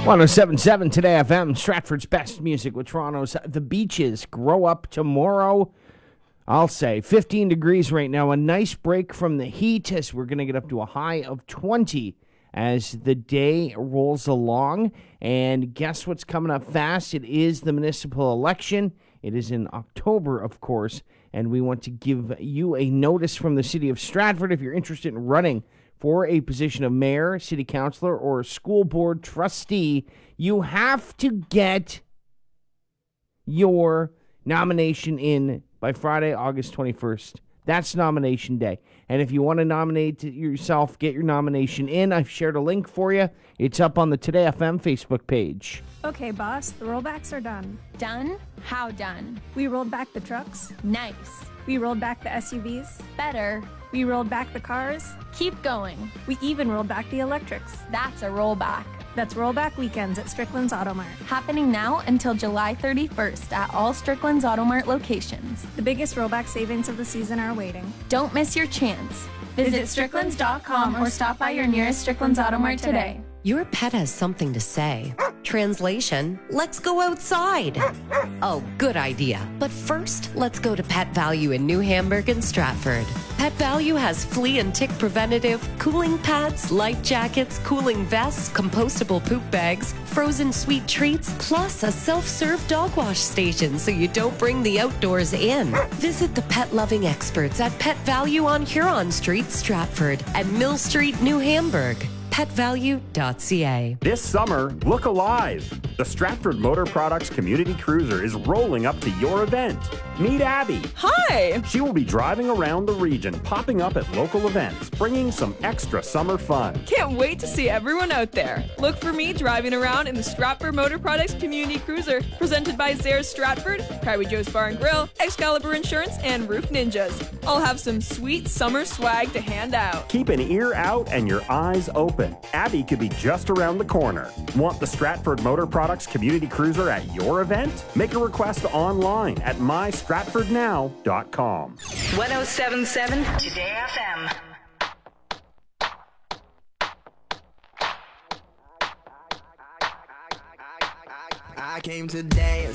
1077 Today FM, Stratford's best music with Toronto's The Beaches. Grow up tomorrow. I'll say 15 degrees right now. A nice break from the heat as we're going to get up to a high of 20 as the day rolls along. And guess what's coming up fast? It is the municipal election. It is in October, of course. And we want to give you a notice from the city of Stratford if you're interested in running for a position of mayor, city councilor, or school board trustee. You have to get your nomination in by Friday, August 21st. That's nomination day. And if you want to nominate yourself, get your nomination in. I've shared a link for you. It's up on the Today FM Facebook page. Okay, boss, the rollbacks are done. Done? How done? We rolled back the trucks. Nice. We rolled back the SUVs. Better. We rolled back the cars. Keep going. We even rolled back the electrics. That's a rollback. That's rollback weekends at Strickland's Automart. Happening now until July 31st at all Strickland's Automart locations. The biggest rollback savings of the season are awaiting. Don't miss your chance. Visit stricklands.com or stop by your nearest Strickland's Automart today. Your pet has something to say. Translation, let's go outside. Oh, good idea. But first, let's go to Pet Value in New Hamburg and Stratford. Pet Value has flea and tick preventative, cooling pads, life jackets, cooling vests, compostable poop bags, frozen sweet treats, plus a self-serve dog wash station so you don't bring the outdoors in. Visit the pet-loving experts at Pet Value on Huron Street, Stratford, and Mill Street, New Hamburg. PetValue.ca. This summer, look alive. The Stratford Motor Products Community Cruiser is rolling up to your event. Meet Abby. Hi! She will be driving around the region, popping up at local events, bringing some extra summer fun. Can't wait to see everyone out there. Look for me driving around in the Stratford Motor Products Community Cruiser, presented by Zares Stratford, Kyree Joe's Bar and Grill, Excalibur Insurance, and Roof Ninjas. I'll have some sweet summer swag to hand out. Keep an ear out and your eyes open. Abby could be just around the corner. Want the Stratford Motor Products Community Cruiser at your event? Make a request online at mystratfordnow.com. 1077 Today FM. I came to dance.